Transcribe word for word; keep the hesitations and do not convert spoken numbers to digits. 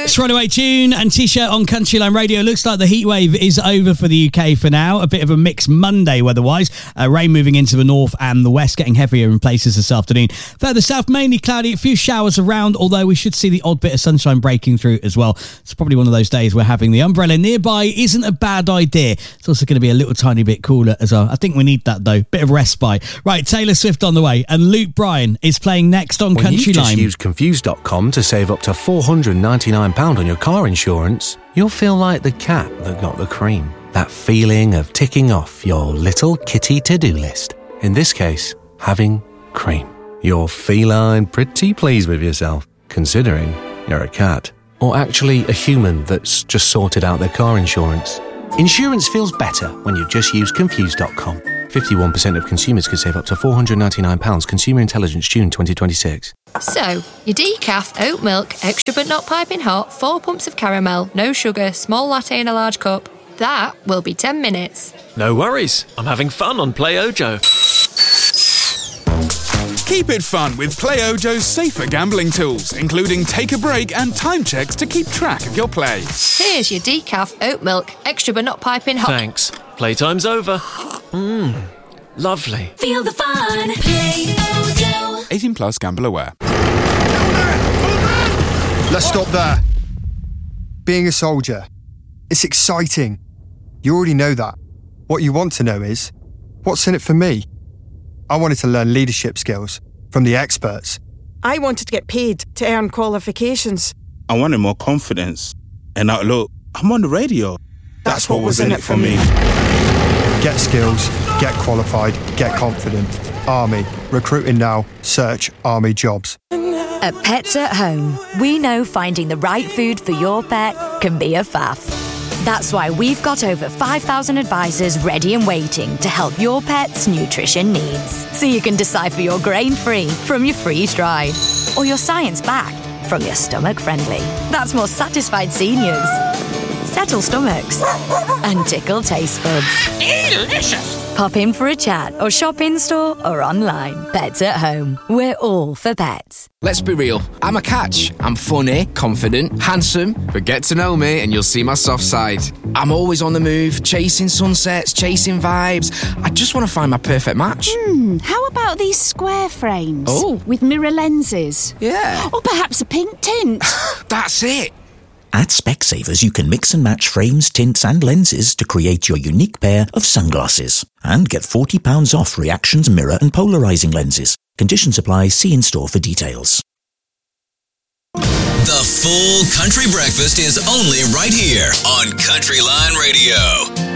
Next runaway tune and T-shirt on Countryline Radio. Looks like the heat wave is over for the U K for now. A bit of a mixed Monday weather-wise. Uh, rain moving into the north and the west, getting heavier in places this afternoon. Further south, mainly cloudy. A few showers around, although we should see the odd bit of sunshine breaking through as well. It's probably one of those days where having the umbrella nearby isn't a bad idea. It's also going to be a little tiny bit cooler as well. I think we need that, though. Bit of respite. Right, Taylor Swift on the way, and Luke Bryan is playing next on when Countryline. You just use confused dot com to save up to four hundred ninety-nine pounds on your car insurance. You'll feel like the cat that got the cream. That feeling of ticking off your little kitty to-do list. In this case, having cream. You're feline pretty pleased with yourself, considering you're a cat. Or actually a human that's just sorted out their car insurance. Insurance feels better when you just use confused dot com. fifty-one percent of consumers could save up to four hundred ninety-nine pounds. Consumer Intelligence, June twenty twenty-six. So, your decaf, oat milk, extra but not piping hot, four pumps of caramel, no sugar, small latte in a large cup. That will be ten minutes. No worries. I'm having fun on Play Ojo. Keep it fun with Play Ojo's safer gambling tools, including take a break and time checks to keep track of your play. Here's your decaf, oat milk, extra but not piping hot. Thanks. Playtime's over. Mmm, lovely. Feel the fun. Play Ojo. eighteen plus, gamble aware. Let's stop there. Being a soldier, it's exciting. You already know that. What you want to know is, what's in it for me? I wanted to learn leadership skills from the experts. I wanted to get paid to earn qualifications. I wanted more confidence. And now look, I'm on the radio. That's, That's what, what was in it for me. Get skills, get qualified, get confident. Army. Recruiting now. Search Army jobs. At Pets at Home, we know finding the right food for your pet can be a faff. That's why we've got over five thousand advisors ready and waiting to help your pet's nutrition needs. So you can decipher your grain-free from your freeze-dried, or your science-backed from your stomach-friendly. That's more satisfied seniors, settle stomachs, and tickle taste buds. Delicious! Pop in for a chat or shop in-store or online. Pets at Home. We're all for pets. Let's be real. I'm a catch. I'm funny, confident, handsome, but get to know me and you'll see my soft side. I'm always on the move, chasing sunsets, chasing vibes. I just want to find my perfect match. Hmm, how about these square frames? Oh. With mirror lenses? Yeah. Or perhaps a pink tint? That's it. At Specsavers, you can mix and match frames, tints and lenses to create your unique pair of sunglasses. And get forty pounds off Reactions mirror and polarising lenses. Conditions apply. See in-store for details. The full country breakfast is only right here on Countryline Radio.